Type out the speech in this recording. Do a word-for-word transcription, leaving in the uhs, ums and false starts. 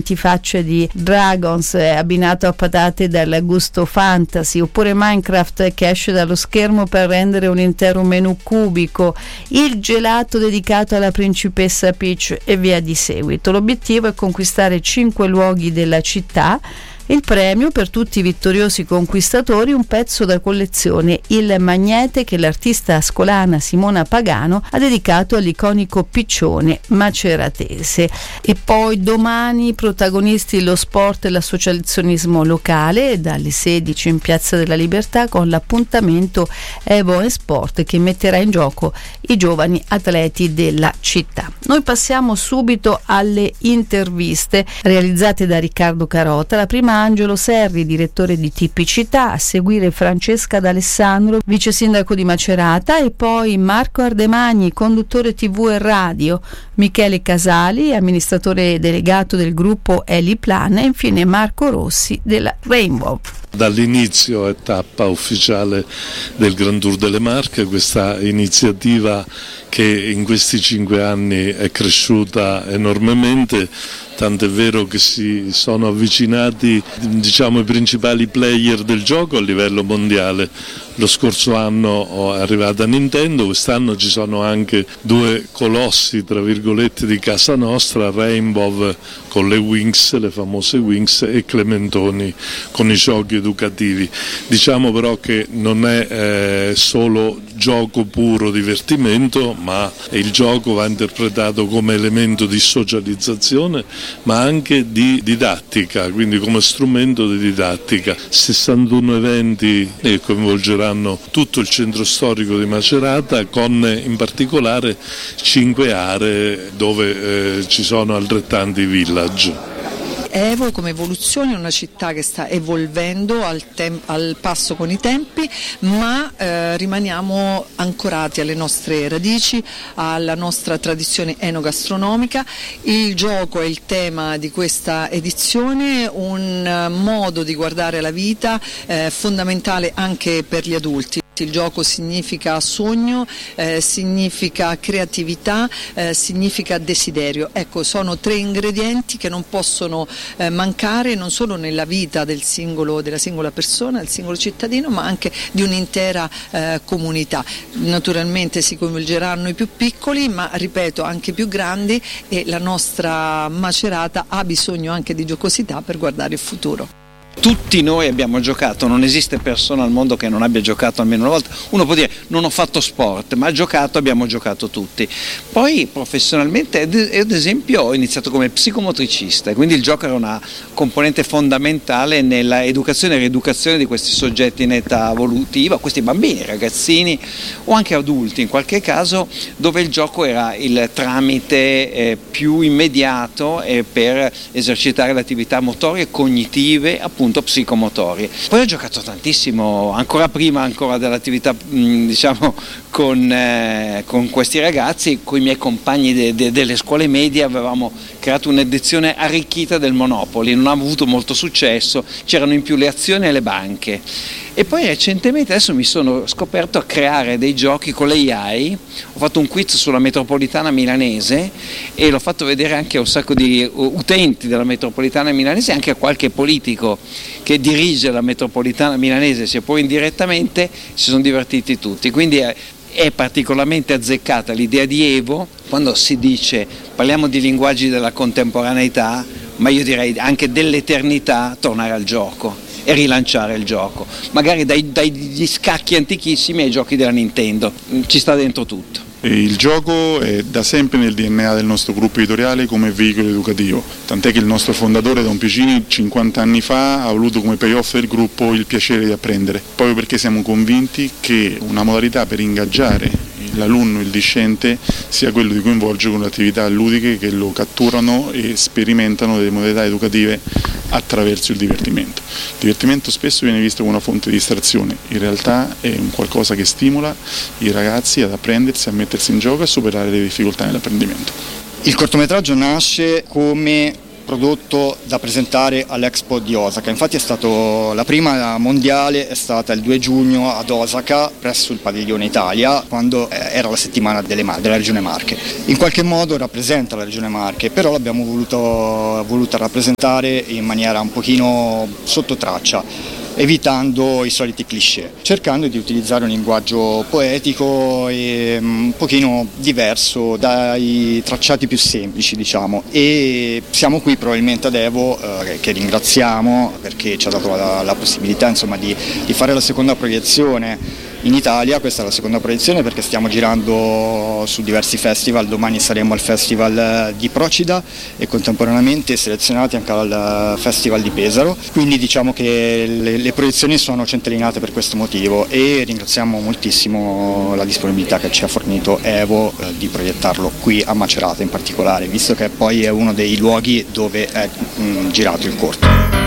venti facce di Dragons eh, abbinato a patate dal gusto fantasy, oppure Minecraft che esce dallo schermo per rendere un intero menù cubico, il gelato dedicato alla principessa Peach e via di seguito. L'obiettivo è conquistare cinque luoghi della città. Il premio per tutti i vittoriosi conquistatori, un pezzo da collezione, il magnete che l'artista ascolana Simona Pagano ha dedicato all'iconico piccione maceratese. E poi domani protagonisti lo sport e l'associazionismo locale dalle sedici in Piazza della Libertà con l'appuntamento Evo e Sport che metterà in gioco i giovani atleti della città. Noi passiamo subito alle interviste realizzate da Riccardo Carota. La prima Angelo Serri, direttore di Tipicità, a seguire Francesca D'Alessandro, vice sindaco di Macerata, e poi Marco Ardemagni, conduttore tivù e radio, Michele Casali, amministratore delegato del gruppo Eliplan, e infine Marco Rossi della Rainbow. Dall'inizio è tappa ufficiale del Grand Tour delle Marche, questa iniziativa che in questi cinque anni è cresciuta enormemente, tant'è vero che si sono avvicinati, diciamo, i principali player del gioco a livello mondiale. Lo scorso anno è arrivata Nintendo, quest'anno ci sono anche due colossi tra virgolette di casa nostra, Rainbow con le Wings, le famose Wings, e Clementoni con i giochi educativi. Diciamo però che non è eh, solo gioco puro divertimento, ma il gioco va interpretato come elemento di socializzazione, ma anche di didattica, quindi come strumento di didattica. sessantuno eventi che coinvolgeranno tutto il centro storico di Macerata, con in particolare cinque aree dove eh, ci sono altrettanti village. Evo come evoluzione è una città che sta evolvendo al, tem- al passo con i tempi, ma eh, rimaniamo ancorati alle nostre radici, alla nostra tradizione enogastronomica. Il gioco è il tema di questa edizione, un modo di guardare la vita eh, fondamentale anche per gli adulti. Il gioco significa sogno, eh, significa creatività, eh, significa desiderio. Ecco, sono tre ingredienti che non possono eh, mancare non solo nella vita del singolo, della singola persona, del singolo cittadino, ma anche di un'intera eh, comunità. Naturalmente si coinvolgeranno i più piccoli, ma ripeto anche i più grandi, e la nostra Macerata ha bisogno anche di giocosità per guardare il futuro. Tutti noi abbiamo giocato, non esiste persona al mondo che non abbia giocato almeno una volta. Uno può dire non ho fatto sport, ma giocato abbiamo giocato tutti. Poi professionalmente, ad esempio, ho iniziato come psicomotricista, quindi il gioco era una componente fondamentale nella educazione e rieducazione di questi soggetti in età evolutiva, questi bambini, ragazzini o anche adulti in qualche caso, dove il gioco era il tramite eh, più immediato eh, per esercitare le attività motorie, cognitive, appunto psicomotori. Poi ho giocato tantissimo, ancora prima ancora dell'attività mh, diciamo con, eh, con questi ragazzi, con i miei compagni de, de, delle scuole medie avevamo creato un'edizione arricchita del Monopoly, non ha avuto molto successo, c'erano in più le azioni e le banche. E poi recentemente adesso mi sono scoperto a creare dei giochi con l'A I, ho fatto un quiz sulla metropolitana milanese e l'ho fatto vedere anche a un sacco di utenti della metropolitana milanese, anche a qualche politico che dirige la metropolitana milanese, sia poi indirettamente, si sono divertiti tutti. Quindi è, è particolarmente azzeccata l'idea di Evo quando si dice parliamo di linguaggi della contemporaneità, ma io direi anche dell'eternità, tornare al gioco e rilanciare il gioco, magari dai, dagli scacchi antichissimi ai giochi della Nintendo, ci sta dentro tutto. Il gioco è da sempre nel D N A del nostro gruppo editoriale come veicolo educativo, tant'è che il nostro fondatore Don Piccini cinquanta anni fa ha voluto come payoff del gruppo il piacere di apprendere, proprio perché siamo convinti che una modalità per ingaggiare l'alunno, il discente, sia quello di coinvolgere con attività ludiche che lo catturano e sperimentano delle modalità educative attraverso il divertimento. Il divertimento spesso viene visto come una fonte di distrazione, in realtà è un qualcosa che stimola i ragazzi ad apprendersi, a mettersi in gioco e a superare le difficoltà nell'apprendimento. Il cortometraggio nasce come prodotto da presentare all'Expo di Osaka. Infatti è stato la prima mondiale, è stata il due giugno ad Osaka presso il Padiglione Italia, quando era la settimana delle Mar- della regione Marche. In qualche modo rappresenta la regione Marche, però l'abbiamo voluto, voluta rappresentare in maniera un pochino sotto traccia, evitando i soliti cliché, cercando di utilizzare un linguaggio poetico e un pochino diverso dai tracciati più semplici, diciamo. E siamo qui probabilmente ad Evo, eh, che ringraziamo perché ci ha dato la, la possibilità, insomma, di, di fare la seconda proiezione in Italia. Questa è la seconda proiezione perché stiamo girando su diversi festival. Domani saremo al Festival di Procida e contemporaneamente selezionati anche al Festival di Pesaro, quindi diciamo che le, le proiezioni sono centellinate per questo motivo, e ringraziamo moltissimo la disponibilità che ci ha fornito Evo eh, di proiettarlo qui a Macerata in particolare, visto che poi è uno dei luoghi dove è mh, girato il corto.